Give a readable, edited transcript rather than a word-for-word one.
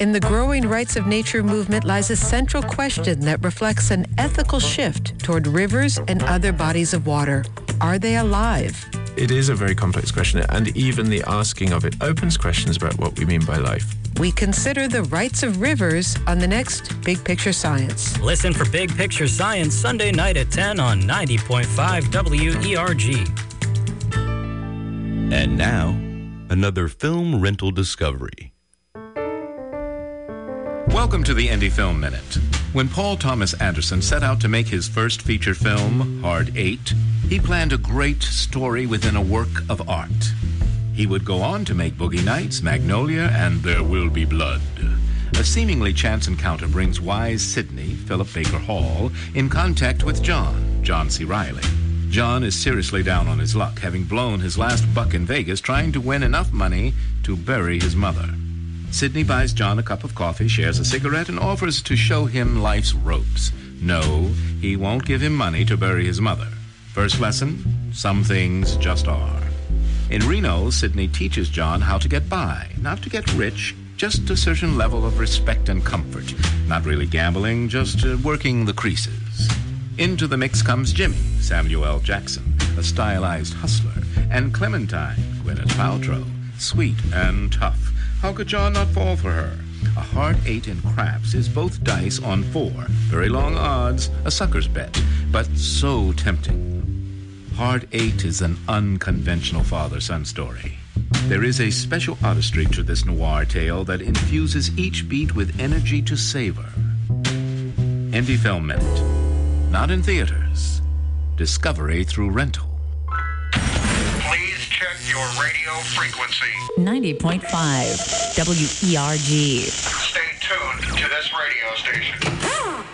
In the growing rights of nature movement lies a central question that reflects an ethical shift toward rivers and other bodies of water. Are they alive? It is a very complex question, and even the asking of it opens questions about what we mean by life. We consider the rights of rivers on the next Big Picture Science. Listen for Big Picture Science Sunday night at 10 on 90.5 WERG. And now, another film rental discovery. Welcome to the Indie Film Minute. When Paul Thomas Anderson set out to make his first feature film, Hard Eight, he planned a great story within a work of art. He would go on to make Boogie Nights, Magnolia, and There Will Be Blood. A seemingly chance encounter brings wise Sidney, Philip Baker Hall, in contact with John C. Reilly. John is seriously down on his luck, having blown his last buck in Vegas trying to win enough money to bury his mother. Sidney buys John a cup of coffee, shares a cigarette, and offers to show him life's ropes. No, he won't give him money to bury his mother. First lesson, some things just are. In Reno, Sidney teaches John how to get by, not to get rich, just a certain level of respect and comfort. Not really gambling, just working the creases. Into the mix comes Jimmy, Samuel L. Jackson, a stylized hustler, and Clementine, Gwyneth Paltrow, sweet and tough. How could John not fall for her? A hard 8 in craps is both dice on 4. Very long odds, a sucker's bet, but so tempting. Hard 8 is an unconventional father-son story. There is a special artistry to this noir tale that infuses each beat with energy to savor. Indie Film Minute. Not in theaters. Discovery through rental. Please check your radio frequency. 90.5 WERG. Stay tuned to this radio station.